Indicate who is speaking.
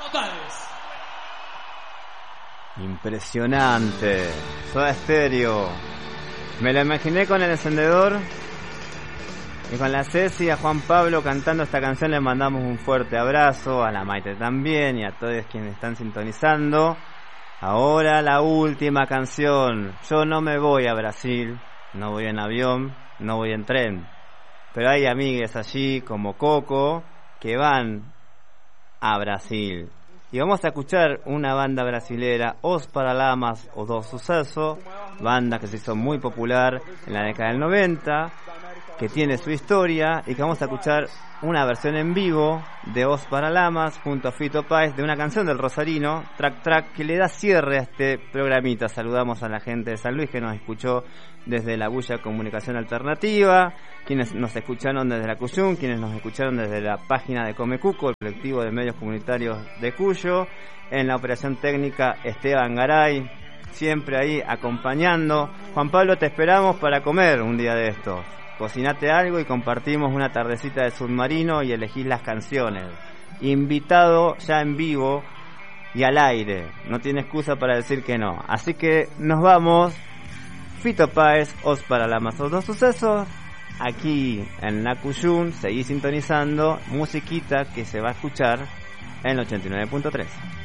Speaker 1: totales.
Speaker 2: Impresionante. Soda Stereo. Me lo imaginé con el encendedor y con la Ceci, a Juan Pablo cantando esta canción. Le mandamos un fuerte abrazo, a la Maite también y a todos quienes están sintonizando. Ahora la última canción. Yo no me voy a Brasil, no voy en avión, no voy en tren, pero hay amigues allí como Coco que van a Brasil. Y vamos a escuchar una banda brasilera, Os Paralamas o Dos Sucesos, banda que se hizo muy popular en la década del 90, que tiene su historia, y que vamos a escuchar una versión en vivo de Os Paralamas junto a Fito Páez de una canción del Rosarino, Track Track, que le da cierre a este programita. Saludamos a la gente de San Luis que nos escuchó desde la Bulla Comunicación Alternativa, quienes nos escucharon desde la Cuyum, quienes nos escucharon desde la página de Comecuco, el colectivo de medios comunitarios de Cuyo, en la operación técnica Esteban Garay, siempre ahí acompañando. Juan Pablo, te esperamos para comer un día de estos. Cocinate algo y compartimos una tardecita de submarino y elegís las canciones. Invitado ya en vivo y al aire, no tiene excusa para decir que no. Así que nos vamos. Fito Páez, Os Paralamas o Dos Sucesos, aquí en Nacuyún. Seguí sintonizando musiquita que se va a escuchar en el 89.3.